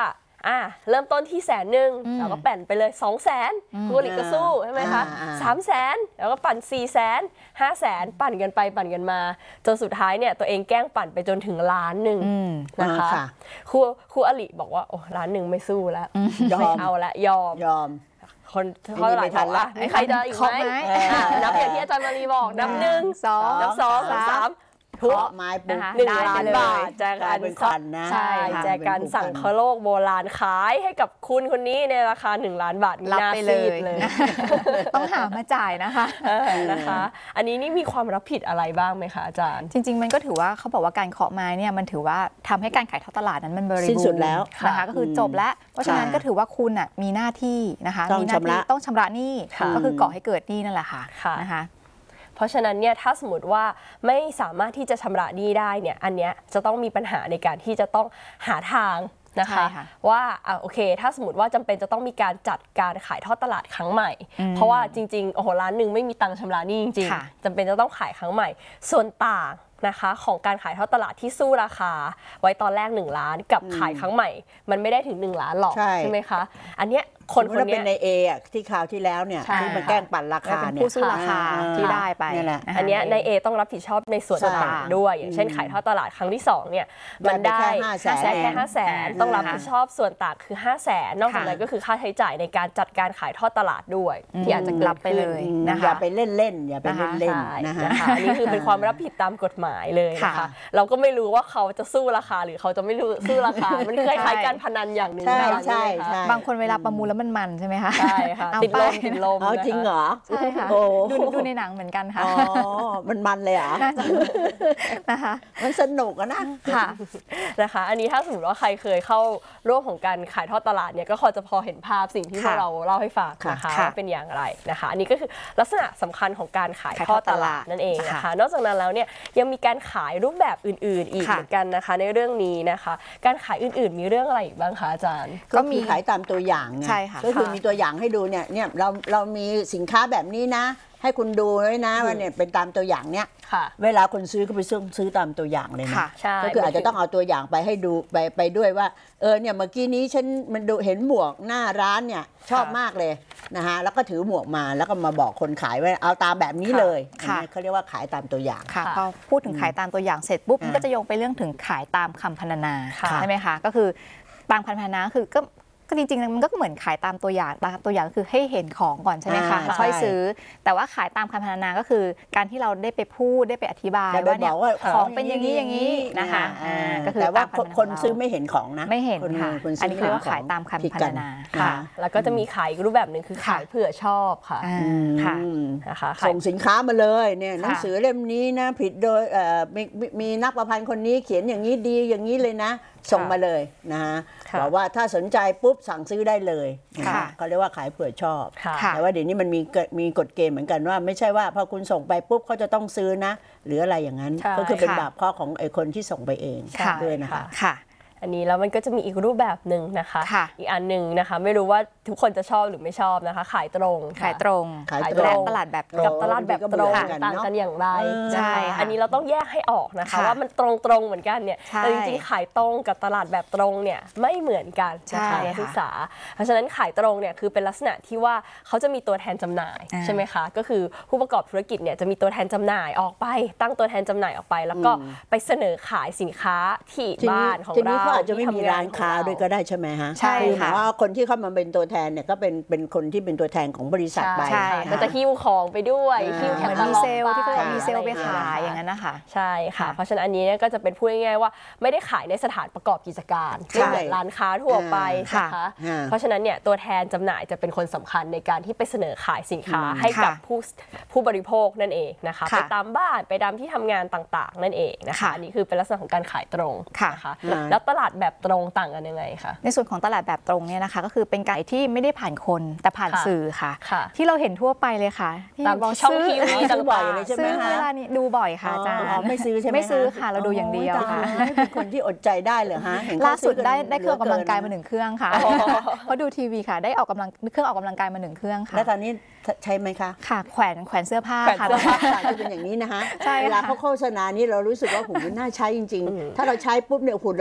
Speaker 1: อ่ะเริ่มต้นที่แสนหนึ่งเราก็ปั่นไปเลยสองแสนคู่อริก็สู้ใช่ไหมคะสามแสนแล้วก็ปั่นสี่แสนห้าแสนปั่นกันไปปั่นกันมาจนสุดท้ายเนี่ยตัวเองแกล้งปั่นไปจนถึงล้านหนึ่งนะคะคู่คู่อริบอกว่าโอ้ล้านหนึ่งไม่สู้แล้วไม่เอาละยอม
Speaker 2: ยอม
Speaker 1: คนเขาหลายบอกว่ามีใครจะอีกไหมนับอย่างที่อาจารย์มารีบอกนับหนึ่งสองนับสองนับสาม
Speaker 2: ทุกไม้ปุ๊บ
Speaker 1: หนึ่งล้านบาทแจกัน
Speaker 2: เป็นคันนะ
Speaker 1: ใช่แจกันสั่งคโลกโบราณขายให้กับคุณคนนี้ในราคาหนึ่งล้านบาท
Speaker 3: รับไปเลยต้องหามาจ่ายนะคะ
Speaker 1: นะคะอันนี้นี่มีความรับผิดอะไรบ้างไหมคะอาจารย์
Speaker 3: จริงๆมันก็ถือว่าเขาบอกว่าการเคาะไม้เนี่ยมันถือว่าทำให้การขายทอดตลาดนั้นมันบริบูรณ์สิ้น
Speaker 2: สุดแล้ว
Speaker 3: นะคะก็คือจบแล้วเพราะฉะนั้นก็ถือว่าคุณอ่ะมีหน้าที่นะคะมีหน้าที่ต้องชำระหนี้ก็คือก่อให้เกิดหนี้นั่นแหละค่ะนะคะ
Speaker 1: เพราะฉะนั้นเนี่ยถ้าสมมติว่าไม่สามารถที่จะชำระหนี้ได้เนี่ยอันเนี้ยจะต้องมีปัญหาในการที่จะต้องหาทางนะคะว่าอ่ะโอเคถ้าสมมติว่าจำเป็นจะต้องมีการจัดการขายทอดตลาดครั้งใหม่เพราะว่าจริงๆโอ้โหร้านหนึ่งไม่มีตังค์ชำระหนี้จริงๆจำเป็นจะต้องขายครั้งใหม่ส่วนต่างนะคะของการขายทอดตลาดที่สู้ราคาไว้ตอนแรกหนึ่งล้านกับขายครั้งใหม่มันไม่ได้ถึงหนึ่งล้านหรอกใช่ไหมคะอันเนี้ยคนคนนี้
Speaker 2: เป็นในเออ่ะที่คราวที่แล้วเนี่ยที่มาแกล้งปั่นราคาเนี่ย
Speaker 3: ผู้สู้ราคาที่ได้ไป
Speaker 1: อันเนี้ยในเอต้องรับผิดชอบในส่วนต่างด้วยอย่างเช่นขายทอดตลาดครั้งที่สองเนี่ยมันได้แค่ห้าแสนต้องรับผิดชอบส่วนต่างคือห้าแสนนอกจากนั้นก็คือค่าใช้จ่ายในการจัดการขายทอดตลาดด้วยที่อาจจะรับไปเลย
Speaker 2: นะคะอย่าไปเล่นเล่นอย่าไปเล่นเล่น
Speaker 1: นะคะอันนี้คือเป็นความรับผิดตามกฎหมายเลยนะคะเราก็ไม่รู้ว่าเขาจะสู้ราคาหรือเขาจะไม่รู้สู้ราคามันคล้ายๆการพนันอย่างหนึ่ง
Speaker 2: ใช่ใช่
Speaker 3: บางคนเวลาประมูลแล้วมันมันใช่ไหมคะ
Speaker 1: ใช่ค่ะติดลมติดลม
Speaker 2: จริงเหรอ
Speaker 3: ใช่ค่ะดูดูในหนังเหมือนกันค่ะ
Speaker 2: อ๋อมันมันเลยอ่ะ
Speaker 3: นะคะ
Speaker 2: มันสนุกอะนะ
Speaker 1: ค่ะนะคะอันนี้ถ้าสมมติว่าใครเคยเข้าร่วมของการขายทอดตลาดเนี่ยก็พอจะพอเห็นภาพสิ่งที่พวกเราเล่าให้ฟังนะคะว่าเป็นอย่างไรนะคะอันนี้ก็คือลักษณะสำคัญของการขายทอดตลาดนั่นเองนะคะนอกจากนั้นแล้วเนี่ยยังมีการขายรูปแบบอื่นๆอีกเหมือนกันนะคะในเรื่องนี้นะคะการขายอื่นๆมีเรื่องอะไรอีกบ้างคะอาจารย์
Speaker 2: ก็มีขายตามตัวอย่างไงก็คือมีตัวอย่างให้ดูเนี่ยเนี่ยเราเรามีสินค้าแบบนี้นะให้คุณดูไว้นะว่าเนี่ยเป็นตามตัวอย่างเนี่ยเวลาคนซื้อก็ไปซื้อซื้อตามตัวอย่างเลยนะก็คืออาจจะต้องเอาตัวอย่างไปให้ดูไปไปด้วยว่าเออเนี่ยเมื่อกี้นี้ฉันมันดูเห็นหมวกหน้าร้านเนี่ยชอบมากเลยนะคะแล้วก็ถือหมวกมาแล้วก็มาบอกคนขายว่าเอาตามแบบนี้เลยเขาเรียกว่าขายตามตัวอย่าง
Speaker 3: ค่ะพอพูดถึงขายตามตัวอย่างเสร็จปุ๊บมันก็จะโยงไปเรื่องถึงขายตามคำพรรณนาใช่ไหมคะก็คือตามคำพรรณนาคือก็ก็จริงๆมันก็เหมือนขายตามตัวอย่างตามตัวอย่างคือให้เห็นของก่อนใช่ไหมคะค่อยซื้อแต่ว่าขายตามคำพรรณนาก็คือการที่เราได้ไปพูดได้ไปอธิบายว่าเนี่ยของเป็นอย่างนี้อย่างนี้นะคะ
Speaker 2: ก็คือแต่ว่าคนซื้อไม่เห็นของนะ
Speaker 3: ไม่เห็นค่ะอันนี้เรียกว่าขายตามคำพรรณนา
Speaker 1: ค่ะแล้วก็จะมีขายอีกรูปแบบหนึ่งคือขายเผื่อชอบค่ะ
Speaker 3: ค่ะ
Speaker 1: นะคะ
Speaker 2: ส่งสินค้ามาเลยเนี่ยหนังสือเล่มนี้นะผิดโดยมีมีนักประพันธ์คนนี้เขียนอย่างนี้ดีอย่างนี้เลยนะส่งมาเลยนะฮะบอกว่าถ้าสนใจปุ๊บสั่งซื้อได้เลยเขาเรียกว่าขายเผื่อชอบแต่ว่าเดี๋ยวนี้มันมีมีกฎเกณฑ์เหมือนกันว่าไม่ใช่ว่าพอคุณส่งไปปุ๊บเขาจะต้องซื้อนะหรืออะไรอย่างนั้นก็คือเป็นบาปข้อของไอ้คนที่ส่งไปเองด้วยนะคะ
Speaker 1: อันนี้แล้วมันก็จะมีอีกรูปแบบหนึ่งนะคะอีกอันหนึ่งนะคะไม่รู้ว่าทุกคนจะชอบหรือไม่ชอบนะคะขายตรง
Speaker 3: ขายตรง
Speaker 2: ขายตรง
Speaker 3: ตลาดแบบ
Speaker 1: กับตลาดแบบตรงต่างกันอย่างไร
Speaker 3: ใช่
Speaker 1: อันนี้เราต้องแยกให้ออกนะคะว่ามันตรงตรงเหมือนกันเนี่ยแต่จริงๆขายตรงกับตลาดแบบตรงเนี่ยไม่เหมือนกันนะคะนักศึกษาเพราะฉะนั้นขายตรงเนี่ยคือเป็นลักษณะที่ว่าเขาจะมีตัวแทนจำหน่ายใช่ไหมคะก็คือผู้ประกอบธุรกิจเนี่ยจะมีตัวแทนจำหน่ายออกไปตั้งตัวแทนจำหน่ายออกไปแล้วก็ไปเสนอขายสินค้าที่บ้านของเรา
Speaker 2: มีร้านค้าด้วยก็ได้ใช่ไหมฮะ
Speaker 3: ใช่ค่ะ
Speaker 2: เพราะคนที่เข้ามาเป็นตัวแทนเนี่ยก็เป็นเป็นคนที่เป็นตัวแทนของบริษัทไป
Speaker 1: ใช่ก็จะหิ้วของไปด้วยหิ้วแคตตาล็อก
Speaker 3: มีเซลล์ที่เขามีเซลล์ไปขายอย่างนั้นนะคะ
Speaker 1: ใช่ค่ะเพราะฉะนั้นอันนี้ก็จะเป็นพูดง่ายๆว่าไม่ได้ขายในสถานประกอบกิจการไม่เหมือนร้านค้าทั่วไปนะคะเพราะฉะนั้นเนี่ยตัวแทนจำหน่ายจะเป็นคนสำคัญในการที่ไปเสนอขายสินค้าให้กับผู้ผู้บริโภคนั่นเองนะคะไปตามบ้านไปตามที่ทำงานต่างๆนั่นเองนะคะอันนี้คือเป็นลักษณะของการขายตรงนะคะแล้วตลาดแบบตรงต่างกันยังไงคะ
Speaker 3: ในส่วนของตลาดแบบตรงเนี่ยนะคะก็คือเป็นการที่ไม่ได้ผ่านคนแต่ผ่านสื่อค่ะที่เราเห็นทั่วไปเลยค่ะ
Speaker 1: ตามช่องทีวี
Speaker 2: ซื้อบ่อยเลยใช่ไหมคะ
Speaker 3: เวลานี้ดูบ่อยค่ะอาจารย์
Speaker 2: ไม่ซื้อใช่ไหม
Speaker 3: ไม่ซื้อค่ะเราดูอย่างเดียวค่ะ
Speaker 2: เป็นคนที่อดใจได้เหรอฮะ
Speaker 3: ล่าสุดได้ได้เครื่องออกกำลังกายมาหนึ่งเครื่องค่ะเพราะดูทีวีค่ะได้ออกกำลังเครื่องออกกำลังกายมาหนึ่งเครื่องค่ะ
Speaker 2: แล้วตอนนี้ใช่ไหมคะ
Speaker 3: ค่ะแขวนแขวนเสื้อผ้า
Speaker 2: ค่ะจะเป็นอย่างนี้นะคะเวลาเขาโฆษณานี้เรารู้สึกว่าหุ่นมันน่าใช้จริงๆถ้าเราใช้ปุ๊บเนี่ยหุ่นเราจะดี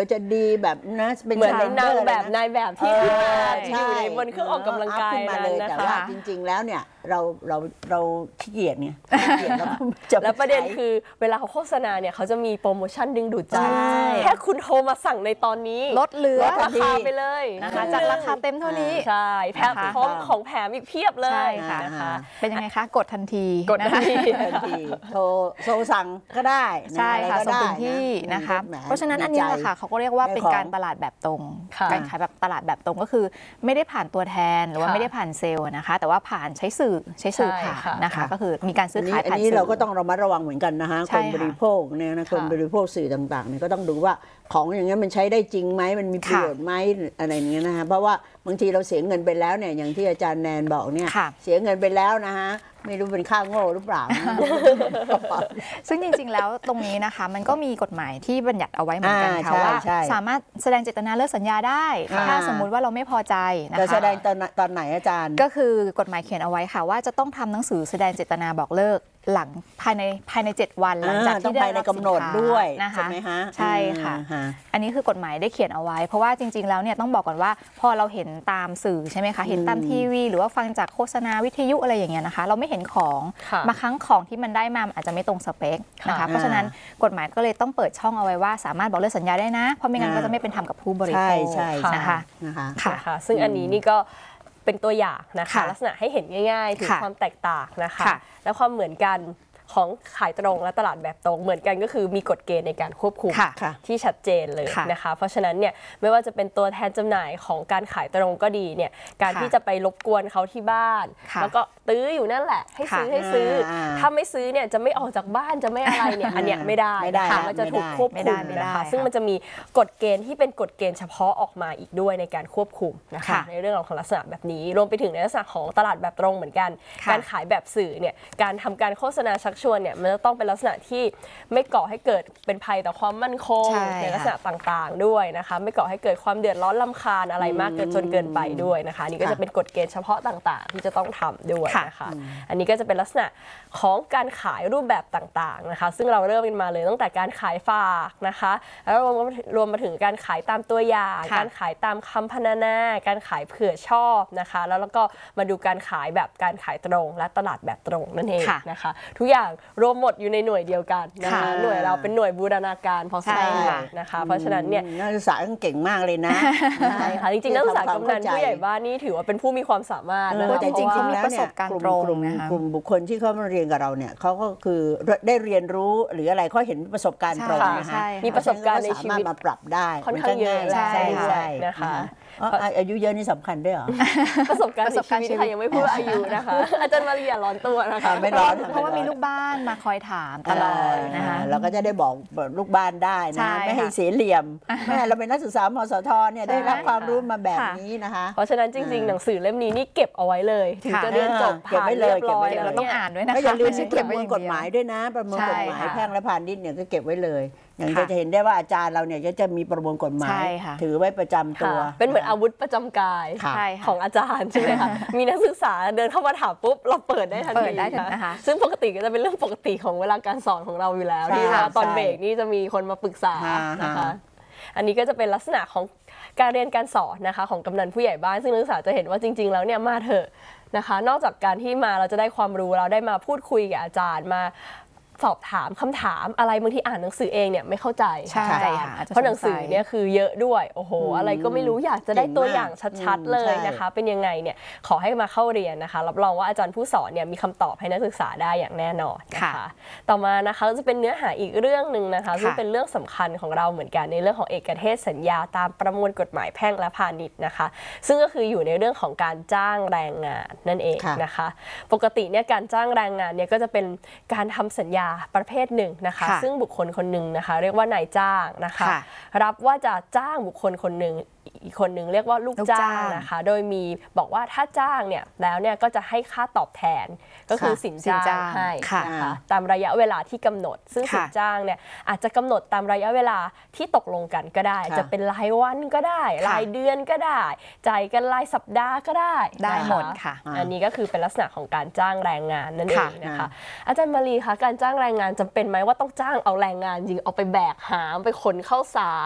Speaker 2: แบบนะเป็น
Speaker 1: เหมือนในนางแบบ
Speaker 2: นะ
Speaker 1: นายแบบที่
Speaker 2: เอ
Speaker 1: ขึ้นมา
Speaker 2: อ
Speaker 1: อ
Speaker 2: ใช่
Speaker 1: ยู่ในบนเครื่องออกกำลังกาย
Speaker 2: ขึ้นมา
Speaker 1: นั้
Speaker 2: เล
Speaker 1: น
Speaker 2: ย
Speaker 1: นะ
Speaker 2: แต่
Speaker 1: คะ
Speaker 2: ว่าจริง ๆ แล้วเนี่ยเราเราเราขี้เกียจเนี่ยขี้เกียจแล้วก็จะ
Speaker 1: แล้วประเด็น
Speaker 2: ใช้
Speaker 1: คือเวลาเขาโฆษณาเนี่ยเขาจะมีโปรโมชั่นดึงดูดใจ
Speaker 3: ใช่
Speaker 1: แค่คุณโทรมาสั่งในตอนนี้
Speaker 3: ลดเหลือ
Speaker 1: ลดราคาไปเลย
Speaker 3: นะคะจากราคาเต็มเท่านี้
Speaker 1: ใช่แถม
Speaker 3: นะคะ
Speaker 1: พร้อมของแถมอีกเพียบเล
Speaker 3: ใช่
Speaker 1: ย
Speaker 3: ค่ะ
Speaker 1: นะคะ
Speaker 3: เป็นยังไงคะกดทันที
Speaker 1: กดทันที
Speaker 3: นะคะ
Speaker 2: ทันทีโทรโทรสั่งก็ได้นะ
Speaker 3: ใช่ค่ะ
Speaker 2: อไรก็
Speaker 3: ส่ง
Speaker 2: ได้
Speaker 3: ถึงที่นะคะ
Speaker 2: แหม
Speaker 3: เพราะฉะนั้นอัน
Speaker 2: ดี
Speaker 3: นี้
Speaker 2: ใจ
Speaker 3: แหละค่ะเขาก็เรียกว่าเป็น
Speaker 2: ได้ของ
Speaker 3: การตลาดแบบตรง
Speaker 1: ค่ะ
Speaker 3: การขายแบบตลาดแบบตรงก็คือไม่ได้ผ่านตัวแทนหรือว่า
Speaker 1: ค่ะ
Speaker 3: ไม่ได้ผ่านเซลล์นะคะ แต่ว่าผ่านใช้สื่อใช้สื่อ
Speaker 1: ใช่
Speaker 3: ผ่าน
Speaker 1: ค่ะ
Speaker 3: นะคะ ก็คือมีการซื้
Speaker 2: อั
Speaker 3: อน
Speaker 2: นี้
Speaker 3: ขาย
Speaker 2: อัน
Speaker 3: ผ่าน
Speaker 2: นี้
Speaker 3: สื่อ
Speaker 2: เราก็ต้องระมัดระวังเหมือนกันนะฮะ
Speaker 3: ใช่
Speaker 2: คน
Speaker 3: ค่ะ
Speaker 2: บริโภคเนี่ยนะคน
Speaker 1: ค่ะ
Speaker 2: บริโภคสื่อต่างๆเนี่ยก็ต้องดูว่าของอย่างเงี้ยมันใช้ได้จริงไหมมันมีประโยชน์ไหมอะไรอย่างเงี้ยนะฮะเพราะว่าบางทีเราเสียเงินไปแล้วเนี่ยอย่างที่อาจารย์แนนบอกเนี่ย
Speaker 3: ค่ะ
Speaker 2: เสียเงินไปแล้วนะฮะไม่รู้เป็นค่าโง่หรือเปล่านะ
Speaker 3: ซึ่งจริงๆ แล้วตรงนี้นะคะมันก็มีกฎหมายที่บัญญัติเอาไว้เหมือนกัน
Speaker 2: อ่า
Speaker 3: ค่ะ
Speaker 2: ใช่
Speaker 3: ว่า
Speaker 2: ใช่
Speaker 3: สามารถแสดงเจตนาเลิกสัญญาได้
Speaker 2: อ่า
Speaker 3: ถ้าสมมุติว่าเราไม่พอใจนะ
Speaker 2: จะ
Speaker 3: คะ
Speaker 2: แสดงตอนตอนไหนอาจารย์
Speaker 3: ก็คือกฎหมายเขียนเอาไว้ค่ะว่าจะต้องทำหนังสือแสดงเจตนาบอกเลิกหลังภายในภายในเจ็ดวันหลังจาก
Speaker 2: อ่าต้อ
Speaker 3: ที่
Speaker 2: ง
Speaker 3: ได้
Speaker 2: ภายใน
Speaker 3: รับ
Speaker 2: กำหนด
Speaker 3: สินค้า
Speaker 2: ด้วย
Speaker 3: นะคะ
Speaker 2: ใช่ไหมฮะ
Speaker 3: ใช่ค่ะ
Speaker 2: อืม
Speaker 3: อันนี้คือกฎหมายได้เขียนเอาไว้ เพราะว่าจริงๆแล้วเนี่ยต้องบอกก่อนว่าพอเราเห็นตามสื่อใช่ไหมคะเห็นตามทีวีหรือว่าฟังจากโฆษณาวิทยุอะไรอย่างเงี้ยนะคะ เราไม่เห็นของ
Speaker 1: ค่ะ
Speaker 3: บางครั้งของที่มันได้มามันอาจจะไม่ตรงสเปคนะคะ
Speaker 1: ค่ะ
Speaker 3: เพราะฉะนั้นกฎหมายก็เลยต้องเปิดช่องเอาไว้ว่าสามารถบอกเลิกสัญญาได้นะเพราะไม่งั้นก็จะไม่เป็นธรรมกับผู้บริโภ
Speaker 2: ใช่
Speaker 3: ค
Speaker 2: ใช่
Speaker 3: นะคะ
Speaker 2: นะคะ
Speaker 3: ค่ะ
Speaker 1: นะคะซึ่งอันนี้นี่ก็เป็นตัวอย่างนะคะ
Speaker 3: ค่ะ
Speaker 1: ลักษณะให้เห็นง่ายๆ ถึง
Speaker 3: ค่ะ
Speaker 1: ความแตกต่างนะคะ
Speaker 3: ค่ะ
Speaker 1: และความเหมือนกันของขายตรงและตลาดแบบตรงเหมือนกันก็คือมีกฎเกณฑ์ในการควบคุม
Speaker 3: ค่ะ
Speaker 2: ค่ะ
Speaker 1: ที่ชัดเจนเลย
Speaker 3: ค่ะ
Speaker 1: นะคะ เพราะฉะนั้นเนี่ยไม่ว่าจะเป็นตัวแทนจำหน่ายของการขายตรงก็ดีเนี่ยการ
Speaker 3: ค่ะ
Speaker 1: ที่จะไปรบกวนเขาที่บ้าน
Speaker 3: ค่ะ
Speaker 1: แล้วก็ตื้ออยู่นั่นแหละให้ซื้อ
Speaker 3: ค่ะ
Speaker 1: ให้ซื้ออา ถ้าไม่ซื้อเนี่ยจะไม่ออกจากบ้านจะไม่อะไรเนี่ยอันเนี้ยไม่ได้
Speaker 2: ไม่ได้
Speaker 1: นะคะ
Speaker 2: ละ
Speaker 1: มันจะถูก
Speaker 2: ไม่ได้
Speaker 1: ควบ
Speaker 3: ไม่
Speaker 1: คุ
Speaker 3: ได้
Speaker 1: ม
Speaker 3: ไม่ได้
Speaker 1: นะคะ
Speaker 3: ค่ะ
Speaker 1: ซึ่งมันจะมีกฎเกณฑ์ที่เป็นกฎเกณฑ์เฉพาะออกมาอีกด้วยในการควบคุมนะคะ
Speaker 3: ค่ะ
Speaker 1: ในเรื่องของลักษณะแบบนี้รวมไปถึงในลักษณะของตลาดแบบตรงเหมือนกัน
Speaker 3: ค่ะ
Speaker 1: การขายแบบสื่อเนี่ยการทำการโฆษณาชักชวนเนี่ยมันจะต้องเป็นลักษณะที่ไม่ก่อให้เกิดเป็นภัยต่อความมั่นคง
Speaker 3: ใช่
Speaker 1: ในลักษณะต่างๆด้วยนะคะไม่ก่อให้เกิดความเดือดร้อนรำคาญอะไรมากเกินจนเกินไปด้วยนะคะนี่ก็จะเป็นกฎเกณฑ์เฉพาะต่างๆ ที่จะต้องทำด้วยนะคะอันนี้ก็จะเป็นลักษณะของการขายรูปแบบต่างๆนะคะซึ่งเราเริ่มกันมาเลยตั้งแต่การขายฝากนะคะแล้วรวมรวมมาถึงการขายตามตัวอย่าง
Speaker 3: ค่ะ
Speaker 1: การขายตามคำพรรณนาการขายเผื่อชอบนะคะแล้วแล้วก็มาดูการขายแบบการขายตรงและตลาดแบบตรงนั่นเอง
Speaker 3: ค่ะ
Speaker 1: นะคะทุกอย่างรวมหมดอยู่ในหน่วยเดียวกันนะคะ
Speaker 3: ค่ะ
Speaker 1: หน่วยเราเป็นหน่วยบูรณาการพอสม
Speaker 3: ใช่
Speaker 1: ควร
Speaker 3: ค่ะ
Speaker 1: นะคะเพราะฉะนั้นเนี่ย
Speaker 2: นักศึกษาต้องเก่งมากเลยนะ
Speaker 1: ใช่ค่ะจริงๆนักศึกษากำนันผู้ใหญ่บ้านนี่ถือว่าเป็นผู้มีความสามารถนะ
Speaker 3: เพ
Speaker 1: คะ
Speaker 3: ราะจริงๆ
Speaker 1: พะว่
Speaker 3: เขามีประสบการณ์ตรง
Speaker 2: กลุ่ม
Speaker 3: นะคะ
Speaker 2: กลุ่มบุคคลที่เขามาเรียนกับเราเนี่ยเขาก็คือได้เรียนรู้หรืออะไรเขาเห็นประสบการณ์ตรง
Speaker 3: ใช่
Speaker 2: นะ
Speaker 3: ใช่
Speaker 2: ฮะ
Speaker 3: ค่ะ
Speaker 1: มีประสบการณ์ในชีวิต
Speaker 2: สามารถมาปรับได้
Speaker 1: ค่อนข้างเยอะ
Speaker 2: มันก็
Speaker 3: ใช่
Speaker 2: ง่าย
Speaker 3: ค่ะ
Speaker 2: ใช่
Speaker 1: นะคะ
Speaker 2: อ๋ออายุเยอะนี่สำคัญด้วยเหรอ
Speaker 1: ประสบการณ์
Speaker 3: ประสบการณ์
Speaker 1: ในชี
Speaker 3: ชี
Speaker 1: วิต
Speaker 3: วิต
Speaker 1: ค่ะยังไม่พูดว่าอายุนะคะ อาจารย์มาเรียร้อนตัวนะคะ
Speaker 2: อ่าไม่ร้อน
Speaker 3: เพราะว่ามีลูกบ้านมาคอยถามตลอดนะคะ
Speaker 2: อ่าเราก็จะได้บอกลูกบ้านได้
Speaker 3: ใช่
Speaker 2: นะไม่ให้
Speaker 3: ค่ะ
Speaker 2: เสียเหลี่ยมแม่เราเป็นนักศึกษามสทเนี่ย
Speaker 3: ใช่
Speaker 2: ได้รับความรู้มาแบบ
Speaker 3: ค่ะ
Speaker 2: นี้นะคะ
Speaker 1: เพราะฉะนั้นจริงๆ หนังสือเล่มนี้นี่เก็บเอาไว้เลย ถึง
Speaker 3: ค่ะ
Speaker 1: จะเรียนจบ
Speaker 2: เก็บ
Speaker 1: ผ่าน
Speaker 2: ไว้เลย
Speaker 1: เรียบร้อย
Speaker 2: เก็บไว้เลย
Speaker 1: แล้ว
Speaker 3: เราต้อง
Speaker 1: เนี่ย
Speaker 3: อ่านด้วยนะคะ
Speaker 2: ก็อย่าลืม
Speaker 3: ไใช่
Speaker 2: ที่ประมวลกฎหมายด้วยนะ ประมวลกฎหมาย
Speaker 3: ใช่ค่ะ
Speaker 2: แพ่งและพาณิชย์เนี่ยก็เก็บไว้เลย อย่าง
Speaker 3: ค่ะ
Speaker 2: จะเห็นได้ว่าอาจารย์เราเนี่ยก็จะมีประมวลกฎหมา
Speaker 3: ใช่
Speaker 2: ย
Speaker 3: ค่ะ
Speaker 2: ถือไว้ประจำตัว
Speaker 1: ค่ะเป็นเหมือนอาวุธประจำกาย
Speaker 2: ค่ะ
Speaker 3: ใช่ค่ะ
Speaker 1: ของอาจารย์ใช่ไหมคะ มีนักศึกษาเดินเข้ามาถามปุ๊บเราเปิดได้ทัน
Speaker 3: เปิ
Speaker 1: ที
Speaker 3: ดได้ทันนะคะ
Speaker 1: ซึ่งปกติก็จะเป็นเรื่องปกติของเวลาการสอนของเราอยู่แล้ว
Speaker 2: ใช่
Speaker 1: ที่ว่าตอน
Speaker 2: ใช่
Speaker 1: เบรกนี่จะมีคนมาปรึกษา
Speaker 2: ฮะ
Speaker 1: นะคะ
Speaker 2: ฮะ
Speaker 1: อันนี้ก็จะเป็นลักษณะของการเรียนการสอนนะคะของกำนันผู้ใหญ่บ้านซึ่งนักศึกษาจะเห็นว่าจริง ๆ แล้วเนี่ยมาเถอะนะคะ นอกจากการที่มาเราจะได้ความรู้เราได้มาพูดคุยกับอาจารย์มาสอบถามคำถามอะไรบางทีอ่านหนังสือเองเนี่ยไม่เข้าใจ
Speaker 3: ใช่
Speaker 1: อาจารย์
Speaker 3: ค่ะอาจจะ
Speaker 1: เพราะหนังสือ
Speaker 3: สงสัย
Speaker 1: เนี่ยคือเยอะด้วยโอ้โหอะไรก็ไม่รู้อยากจะได้ตัวอย่างชัดๆเลยนะคะ เป็นยังไงเนี่ยขอให้มาเข้าเรียนนะคะรับรองว่าอาจารย์ผู้สอนเนี่ยมีคำตอบให้นักศึกษาได้อย่างแน่นอนนะคะ
Speaker 3: ค่ะ
Speaker 1: ต่อมานะคะก็จะเป็นเนื้อหาอีกเรื่องหนึ่งนะคะ
Speaker 3: ค่ะ
Speaker 1: ซึ่งเป็นเรื่องสำคัญของเราเหมือนกันในเรื่องของเอกเทศสัญญาตามประมวลกฎหมายแพ่งและพาณิชย์นะคะ ซึ่งก็คืออยู่ในเรื่องของการจ้างแรงงานนั่นเอง
Speaker 2: ค่ะ
Speaker 1: นะคะ ปกติเนี่ยการจ้างแรงงานเนี่ยก็จะเป็นการทำสัญญาประเภทหนึ่งนะคะ
Speaker 3: ค่ะ
Speaker 1: ซึ่งบุคคลคนหนึ่งนะคะ เรียกว่านายจ้างนะคะ
Speaker 3: ค่ะ
Speaker 1: รับว่าจะจ้างบุคคลคนหนึ่งอีกคนหนึ่งเรียกว่าลูก
Speaker 3: ลูก
Speaker 1: จ้า
Speaker 3: จ้าง ง
Speaker 1: นะคะ โดยมีบอกว่าถ้าจ้างเนี่ยแล้วเนี่ยก็จะให้ค่าตอบแทนก็คือ
Speaker 2: ค่ะ
Speaker 1: สิน
Speaker 3: สิน
Speaker 1: จ้าง
Speaker 3: จ้าง
Speaker 1: ให้
Speaker 3: ค่ะ
Speaker 1: นะคะตามระยะเวลาที่กำหนด ซึ่งสิน
Speaker 3: ค่ะ
Speaker 1: จ้างเนี่ยอาจจะกำหนดตามระยะเวลาที่ตกลงกันก็ได้
Speaker 2: ค่ะ
Speaker 1: จะเป็นรายวันก็ได้
Speaker 3: ค่ะ
Speaker 1: รายเดือนก็ได้จ่ายกันรายสัปดาห์ก็ได้
Speaker 3: ได้
Speaker 1: นะคะ
Speaker 3: หมดค่ะ
Speaker 1: อันนี้ก็คือเป็นลักษณะของการจ้างแรงงานนั่นเอ
Speaker 3: ค่ะ
Speaker 1: งนะคะ อาจารย์มารีคะการจ้างแรงงานจำเป็นไหมว่าต้องจ้างเอาแรงงานจริงเอาไปแบกหามไปขนเข้าสาร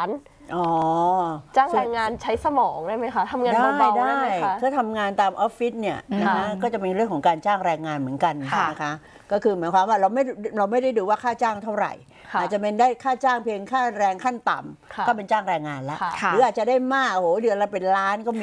Speaker 2: อ๋อ
Speaker 1: จ้างแรงงานใช้สมองได้ไหมคะทำงานเบาๆได้ไหมคะ
Speaker 2: ถ้าทำงานตามออฟฟิศเนี่ยนะคะก็จะมีเรื่องของการจ้างแรงงานเหมือนกัน
Speaker 3: ค่ะ
Speaker 2: นะคะก็คือหมายความว่าเราไม่เราไม่ได้ดูว่าค่าจ้างเท่าไหร่
Speaker 1: ค่ะ
Speaker 2: อาจจะเป็นได้ค่าจ้างเพียงค่าแรงขั้นต่ำ
Speaker 1: ค่ะ
Speaker 2: ก็เป็นจ้างแรงงานแล้ว
Speaker 1: ค่ะ
Speaker 2: หรืออาจจะได้มากโอ้โหเดือนละเป็นล้านก็มี